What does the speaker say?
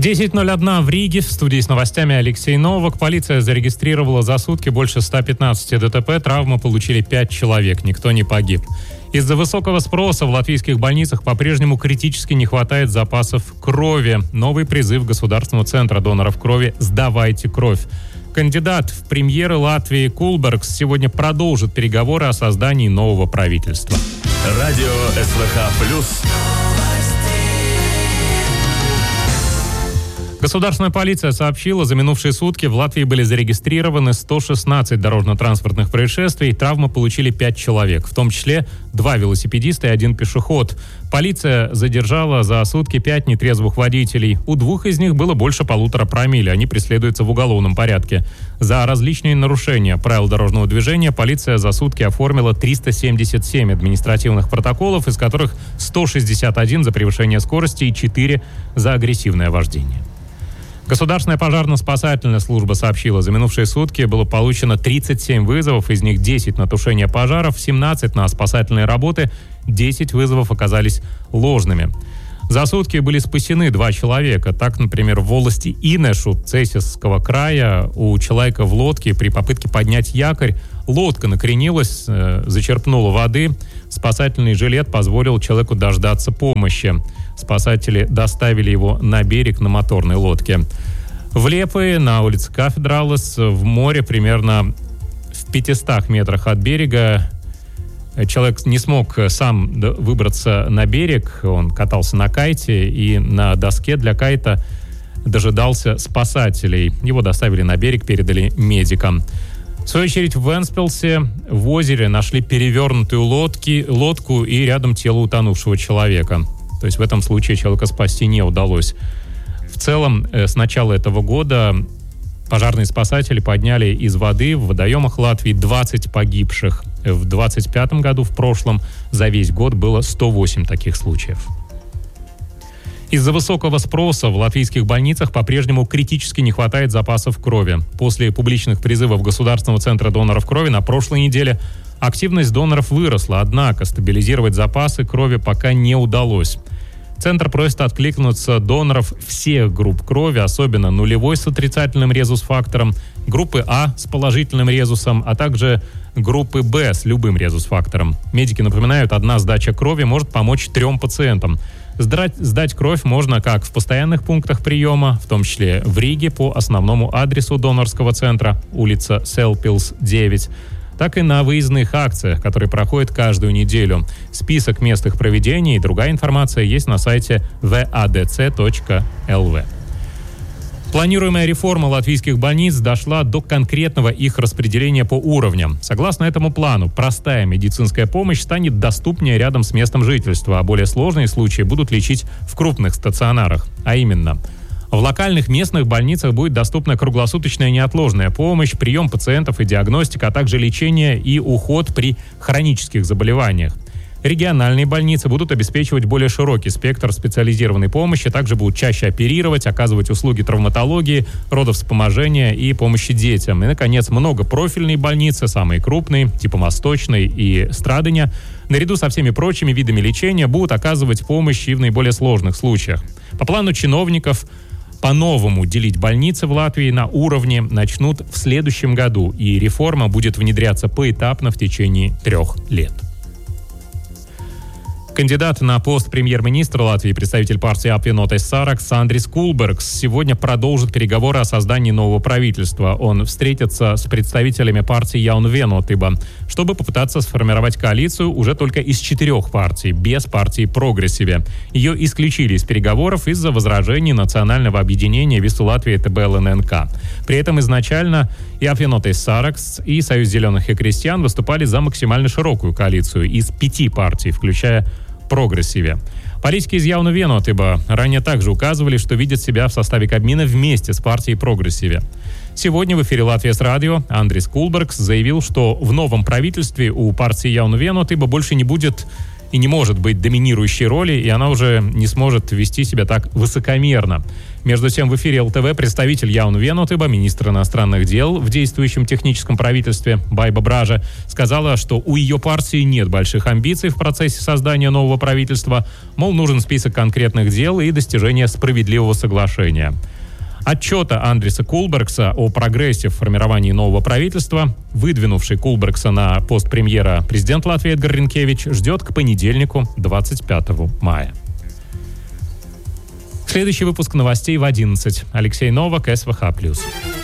10:01 в Риге. В студии с новостями Алексей Новак. Полиция зарегистрировала за сутки больше 115 ДТП. Травмы получили 5 человек. Никто не погиб. Из-за высокого спроса в латвийских больницах по-прежнему критически не хватает запасов крови. Новый призыв Государственного центра доноров крови «Сдавайте кровь». Кандидат в премьеры Латвии Кулбергс сегодня продолжит переговоры о создании нового правительства. Радио СВХ+. Государственная полиция сообщила, за минувшие сутки в Латвии были зарегистрированы 116 дорожно-транспортных происшествий, травмы получили 5 человек, в том числе 2 велосипедиста и 1 пешеход. Полиция задержала за сутки 5 нетрезвых водителей. У 2 из них было больше 1,5 промилле, они преследуются в уголовном порядке. За различные нарушения правил дорожного движения полиция за сутки оформила 377 административных протоколов, из которых 161 за превышение скорости и 4 за агрессивное вождение. Государственная пожарно-спасательная служба сообщила, за минувшие сутки было получено 37 вызовов, из них 10 на тушение пожаров, 17 на спасательные работы, 10 вызовов оказались ложными. За сутки были спасены 2 человека. Так, например, в волости Инешу Цесисского края у человека в лодке при попытке поднять якорь лодка накренилась, зачерпнула воды. Спасательный жилет позволил человеку дождаться помощи. Спасатели доставили его на берег на моторной лодке. В Лепое, на улице Кафедралес, в море, примерно в 500 метрах от берега, человек не смог сам выбраться на берег. Он катался на кайте и на доске для кайта дожидался спасателей. Его доставили на берег, передали медикам. В свою очередь, в Венспилсе в озере нашли перевернутую лодку и рядом тело утонувшего человека. То есть в этом случае человека спасти не удалось. В целом, с начала этого года пожарные спасатели подняли из воды в водоемах Латвии 20 погибших. В 2025 году, в прошлом, за весь год было 108 таких случаев. Из-за высокого спроса в латвийских больницах по-прежнему критически не хватает запасов крови. После публичных призывов Государственного центра доноров крови на прошлой неделе активность доноров выросла, однако стабилизировать запасы крови пока не удалось. Центр просит откликнуться доноров всех групп крови, особенно нулевой с отрицательным резус-фактором, группы А с положительным резусом, а также группы Б с любым резус-фактором. Медики напоминают, одна сдача крови может помочь 3 пациентам. Сдать кровь можно как в постоянных пунктах приема, в том числе в Риге по основному адресу донорского центра, улица Селпилс, 9, так и на выездных акциях, которые проходят каждую неделю. Список мест их проведения и другая информация есть на сайте vadc.lv. Планируемая реформа латвийских больниц дошла до конкретного их распределения по уровням. Согласно этому плану, простая медицинская помощь станет доступнее рядом с местом жительства, а более сложные случаи будут лечить в крупных стационарах. А именно, в локальных местных больницах будет доступна круглосуточная неотложная помощь, прием пациентов и диагностика, а также лечение и уход при хронических заболеваниях. Региональные больницы будут обеспечивать более широкий спектр специализированной помощи, также будут чаще оперировать, оказывать услуги травматологии, родовспоможения и помощи детям. И, наконец, многопрофильные больницы, самые крупные, типа Восточной и Страдыня, наряду со всеми прочими видами лечения будут оказывать помощь и в наиболее сложных случаях. По плану чиновников, по-новому делить больницы в Латвии на уровне начнут в следующем году, и реформа будет внедряться поэтапно в течение 3 лет. Кандидат на пост премьер-министра Латвии, представитель партии Apvienotais Saraksts Andris Kulbergs сегодня продолжит переговоры о создании нового правительства. Он встретится с представителями партии Jauna Vienotība, чтобы попытаться сформировать коалицию уже только из 4 партий, без партии Progressive. Ее исключили из переговоров из-за возражений национального объединения Visu Latviju TB-LNNK. При этом изначально и Apvienotais Saraksts, и Союз зеленых и крестьян выступали за максимально широкую коалицию из 5 партий, включая Прогрессиве. Политики из Jauna Vienotība ранее также указывали, что видят себя в составе Кабмина вместе с партией Прогрессиве. Сегодня в эфире «Латвия с радио» Андрис Кулбергс заявил, что в новом правительстве у партии Jauna Vienotība больше не будет и не может быть доминирующей роли, и она уже не сможет вести себя так высокомерно. Между тем, в эфире ЛТВ представитель Яун Венутыба, министр иностранных дел в действующем техническом правительстве Байба Бража, сказала, что у ее партии нет больших амбиций в процессе создания нового правительства, мол, нужен список конкретных дел и достижение справедливого соглашения. Отчета Андриса Кулбергса о прогрессе в формировании нового правительства, выдвинувший Кулбергса на пост премьера президент Латвии Эдгар Ринкевич, ждет к понедельнику, 25 мая. Следующий выпуск новостей в 11. Алексей Новак, СВХ+.